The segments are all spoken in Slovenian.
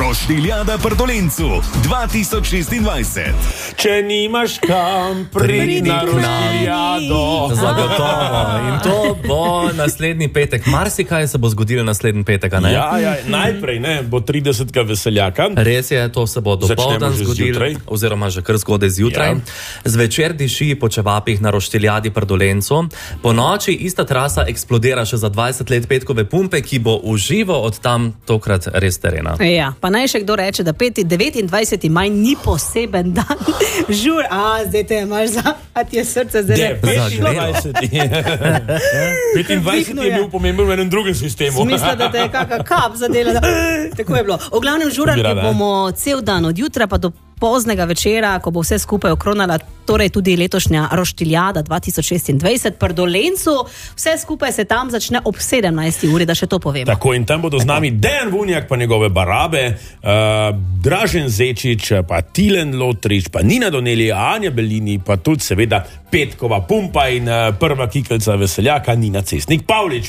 Roštiljada pri Dolencu 2026. Če nimaš kam, pridi na Roštiljado. Zagotovo. In to bo naslednji petek. Marsikaj se bo zgodilo naslednji petek, a ne? Ja, najprej bo 30. veseljaka. Res je, to se bo dopoldan zgodilo, oziroma že kar zgodaj zjutraj. Ja. Zvečer diši po čevapih na Roštiljadi pri Dolencu. Po noči ista trasa eksplodira še za 20 let petkove pumpe, ki bo uživo od tam tokrat res terena. Ja, pa naj še kdo reče, da 29. maj ni poseben dan. Žur, zdaj te imaš a ti je srce zdaj ne. 25. je bil pomemben v enem drugem sistemu. Smisla, da te je kaka kap zadela. Tako je bilo. V glavnem žurarki bomo cel dan od jutra pa do poznega večera, ko bo vse skupaj okronala, torej tudi letošnja Roštiljada 2026 pri Dolencu. Vse skupaj se tam začne ob 17. uri, da še to povemo. Tako, in tam bodo z nami Dejan Vunjak, pa njegove barabe, Dražen Zečič, pa Tilen Lotrič, pa Nina Doneli, Anja Belini, pa tudi seveda petkova pumpa in prva kikelca veseljaka Nina Cestnik Pavlič.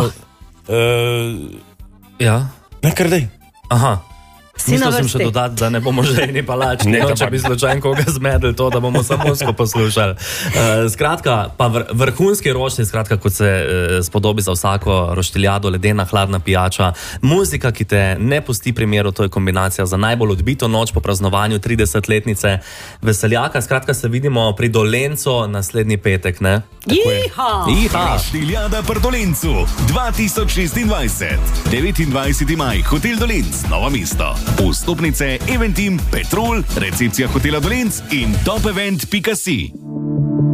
Ja. Kar dej. Aha. Mislil sem še dodati, da ne bomo žejni palačni, če bi slučajno koga zmedli to, da bomo samo poslušali. Skratka, pa vrhunski roštilj, skratka, kot se spodobi za vsako roštiljado, ledena, hladna pijača, muzika, ki te ne pusti pri miru, to je kombinacija za najbolj odbito noč po praznovanju 30-letnice veseljaka. Skratka, se vidimo pri Dolencu naslednji petek, ne? Iha! Roštiljada pri Dolencu 2026. 29. maj, Hotel Dolenc, Novo mesto. Vstopnice Eventim, Petrol, recepcija hotela Dolenc in topevent.si.